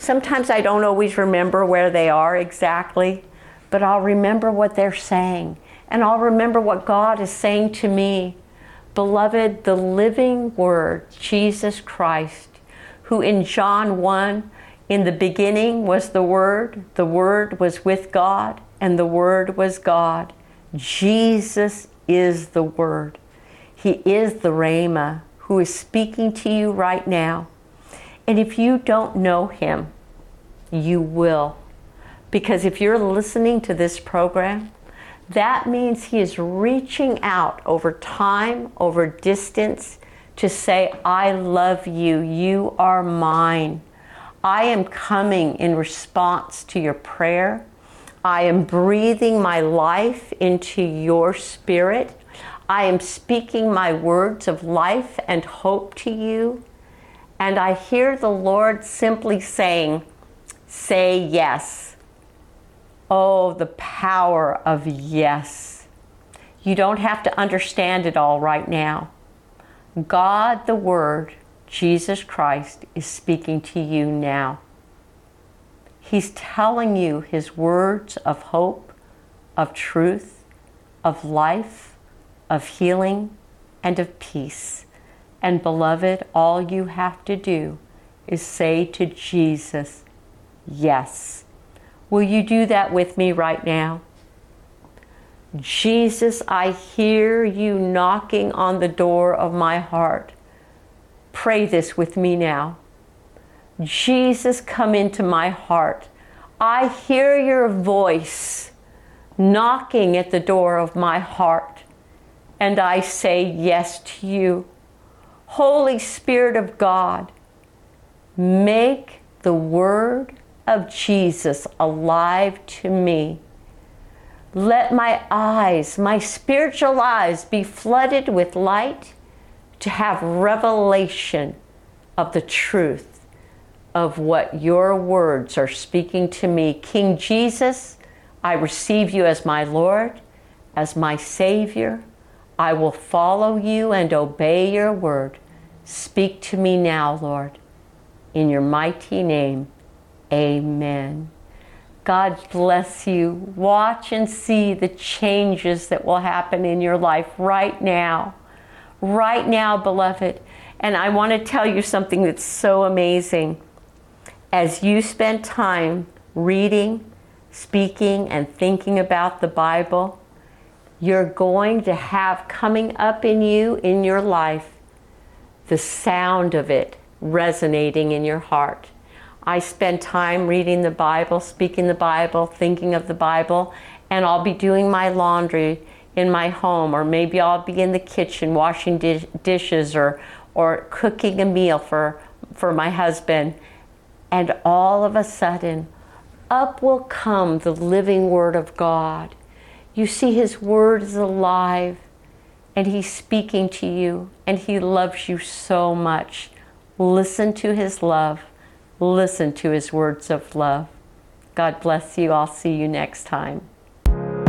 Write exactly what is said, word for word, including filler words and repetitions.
sometimes I don't always remember where they are exactly, but I'll remember what they're saying. And I'll remember what God is saying to me. Beloved, the living Word, Jesus Christ, who in John one, in the beginning was the Word, the Word was with God, and the Word was God. Jesus is the Word. He is the Rhema who is speaking to you right now. And if you don't know Him, you will. Because if you're listening to this program, that means He is reaching out over time, over distance, to say, I love you, you are mine. I am coming in response to your prayer. I am breathing my life into your spirit. I am speaking my words of life and hope to you. And I hear the Lord simply saying, say yes. Oh, the power of yes. You don't have to understand it all right now. God, the Word, Jesus Christ, is speaking to you now. He's telling you His words of hope, of truth, of life, of healing, and of peace. And beloved, all you have to do is say to Jesus, yes. Will you do that with me right now? Jesus, I hear you knocking on the door of my heart. Pray this with me now. Jesus, come into my heart. I hear your voice knocking at the door of my heart, and I say yes to you. Holy Spirit of God, make the Word of Jesus alive to me. Let my eyes, my spiritual eyes, be flooded with light to have revelation of the truth of what your words are speaking to me. King Jesus, I receive you as my Lord, as my Savior. I will follow you and obey your word. Speak to me now, Lord. In your mighty name, amen. God bless you. Watch and see the changes that will happen in your life right now. Right now, beloved. And I want to tell you something that's so amazing. As you spend time reading, speaking, and thinking about the Bible, you're going to have coming up in you, in your life, the sound of it resonating in your heart. I spend time reading the Bible, speaking the Bible, thinking of the Bible, and I'll be doing my laundry in my home, or maybe I'll be in the kitchen washing di- dishes or, or cooking a meal for, for my husband. And all of a sudden, up will come the living Word of God. You see, His Word is alive, and He's speaking to you, and He loves you so much. Listen to His love. Listen to His words of love. God bless you. I'll see you next time.